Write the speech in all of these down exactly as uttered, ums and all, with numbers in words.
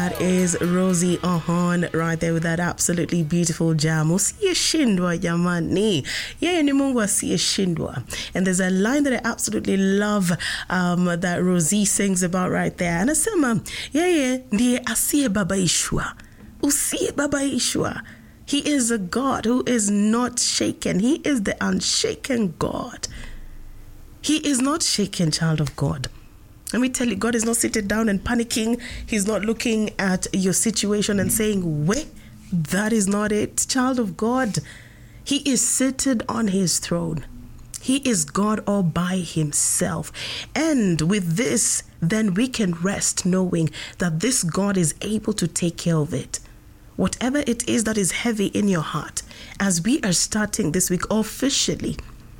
That is Rosie Ohon right there with that absolutely beautiful jam. Usiyeshindwa jamani. Yeye ni Mungu asiyeshindwa. And there's a line that I absolutely love um, that Rosie sings about right there. Anasema, yeye ndiye asiyebabaishwa. Usiyebabaishwa. He is a God who is not shaken. He is the unshaken God. He is not shaken, child of God. Let me tell you, God is not sitting down and panicking. He's not looking at your situation and saying, wait, that is not it, child of God. He is seated on his throne. He is God all by himself. And with this, then we can rest knowing that this God is able to take care of it. Whatever it is that is heavy in your heart, as we are starting this week officially,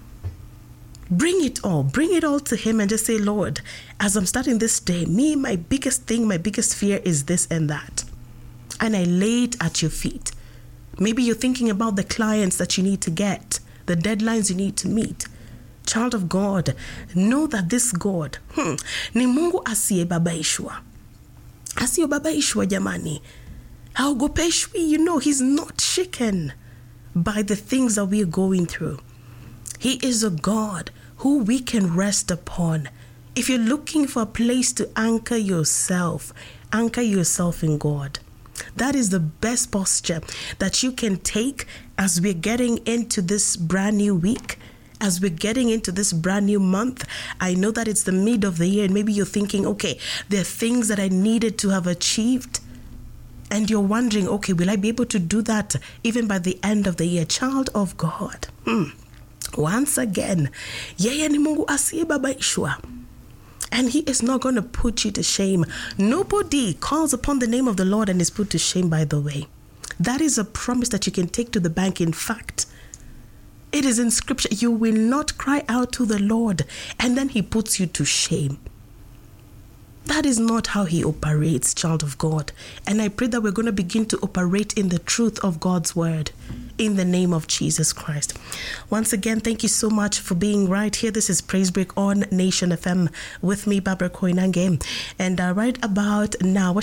bring it all, bring it all to him and just say, Lord, as I'm starting this day, me, my biggest thing, my biggest fear is this and that. And I lay it at your feet. Maybe you're thinking about the clients that you need to get, the deadlines you need to meet. Child of God, know that this God, hmm, ni Mungu asiyebabaishwa. Asiyebabaishwa jamani. Haogopeshwi, you know, he's not shaken by the things that we are going through. He is a God who we can rest upon. If you're looking for a place to anchor yourself, anchor yourself in God. That is the best posture that you can take as we're getting into this brand new week, as we're getting into this brand new month. I know that it's the mid of the year and maybe you're thinking, okay, there are things that I needed to have achieved. And you're wondering, okay, will I be able to do that even by the end of the year? Child of God. Hmm. Once again, yeye ni Mungu asiyebabaishwa. And he is not going to put you to shame. Nobody calls upon the name of the Lord and is put to shame, by the way. That is a promise that you can take to the bank. In fact, it is in scripture. You will not cry out to the Lord and then he puts you to shame. That is not how he operates, child of God. And I pray that we're going to begin to operate in the truth of God's word in the name of Jesus Christ. Once again, thank you so much for being right here. This is Praise Break on Nation F M with me, Barbara Koinange. And uh, right about now,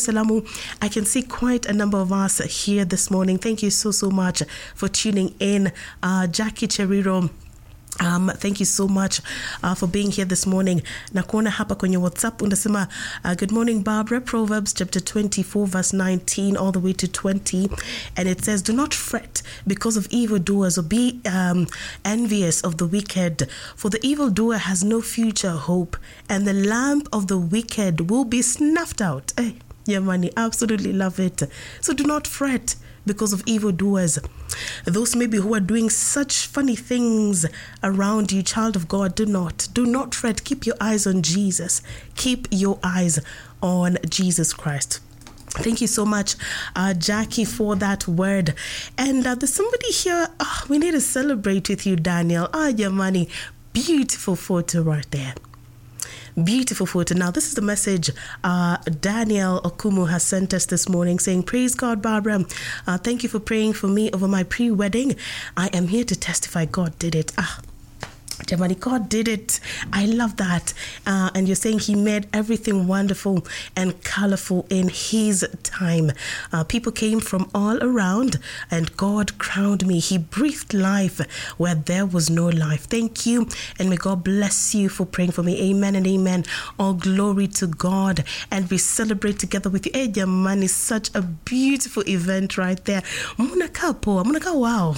I can see quite a number of us here this morning. Thank you so, so much for tuning in. Uh, Jackie Cheriro, Um, thank you so much uh, for being here this morning. Nakuona hapa kwenye WhatsApp unasema uh, good morning Barbara, Proverbs chapter twenty-four verse nineteen all the way to twenty, and it says, do not fret because of evildoers or be um, envious of the wicked, for the evildoer has no future hope and the lamp of the wicked will be snuffed out. Hey, yeah, money, absolutely love it. So do not fret because of evildoers. Those maybe who are doing such funny things around you, child of God, do not. Do not fret. Keep your eyes on Jesus. Keep your eyes on Jesus Christ. Thank you so much, uh, Jackie, for that word. And uh, there's somebody here. Oh, we need to celebrate with you, Daniel. Ah, your money. Beautiful photo right there. Beautiful photo. Now, this is the message uh, Daniel Okumu has sent us this morning saying, praise God, Barbara. Uh, thank you for praying for me over my pre-wedding. I am here to testify God did it. Ah, Jamani, God did it. I love that. Uh, and you're saying he made everything wonderful and colorful in his time. Uh, people came from all around and God crowned me. He breathed life where there was no life. Thank you. And may God bless you for praying for me. Amen and amen. All glory to God. And we celebrate together with you. Hey, Jamani, such a beautiful event right there. Munaka po, munaka wow.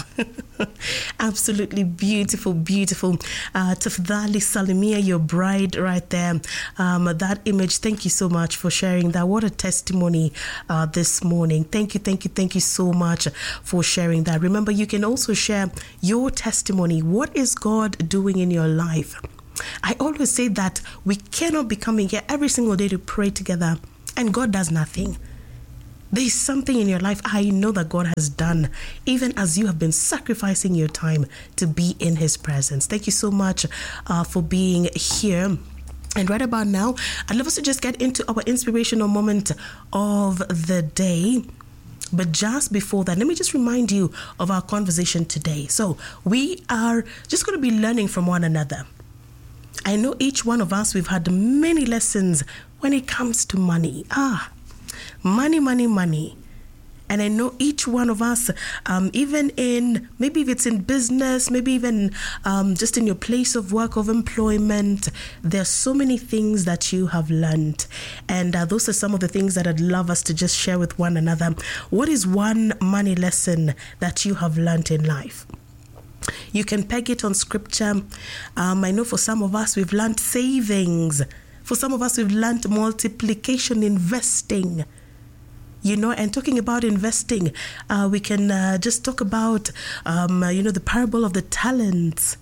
Absolutely beautiful, beautiful. Uh, Tafadhali Salimia, your bride right there. Um, that image, thank you so much for sharing that. What a testimony uh, this morning. Thank you, thank you, thank you so much for sharing that. Remember, you can also share your testimony. What is God doing in your life? I always say that we cannot be coming here every single day to pray together and God does nothing. There is something in your life I know that God has done, even as you have been sacrificing your time to be in his presence. Thank you so much uh, for being here. And right about now, I'd love us to just get into our inspirational moment of the day. But just before that, let me just remind you of our conversation today. So we are just going to be learning from one another. I know each one of us, we've had many lessons when it comes to money. Ah, Money, money, money. And I know each one of us, um, even in, maybe if it's in business, maybe even um, just in your place of work, of employment, there's so many things that you have learned. And uh, those are some of the things that I'd love us to just share with one another. What is one money lesson that you have learned in life? You can peg it on scripture. Um, I know for some of us, we've learned savings. For some of us, we've learned multiplication, investing. You know, and talking about investing, uh, we can uh, just talk about, um, uh, you know, the parable of the talents.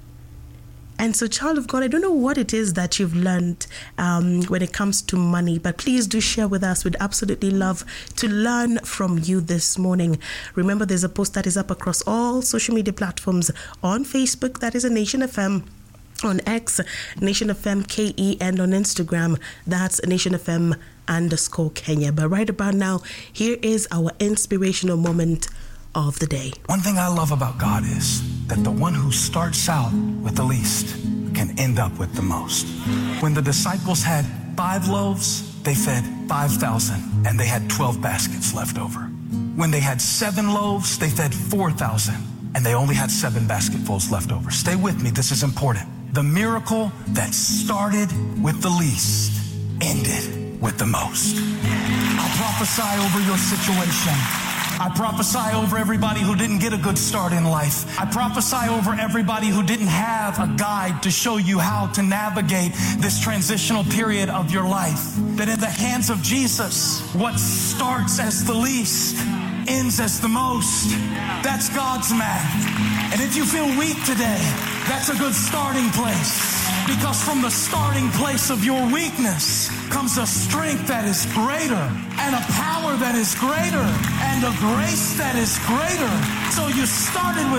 And so, child of God, I don't know what it is that you've learned um, when it comes to money, but please do share with us. We'd absolutely love to learn from you this morning. Remember, there's a post that is up across all social media platforms. On Facebook, that is a Nation F M. On X, Nation F M K E, and on Instagram, that's Nation F M underscore Kenya. But right about now, here is our inspirational moment of the day. One thing I love about God is that the one who starts out with the least can end up with the most. When the disciples had five loaves, they fed five thousand, and they had twelve baskets left over. When they had seven loaves, they fed four thousand, and they only had seven basketfuls left over. Stay with me, this is important. The miracle that started with the least ended with the most. I prophesy over your situation. I prophesy over everybody who didn't get a good start in life. I prophesy over everybody who didn't have a guide to show you how to navigate this transitional period of your life. That in the hands of Jesus, what starts as the least ends as the most. That's God's math. And if you feel weak today, that's a good starting place. Because from the starting place of your weakness comes a strength that is greater, and a power that is greater, and a grace that is greater. So you started with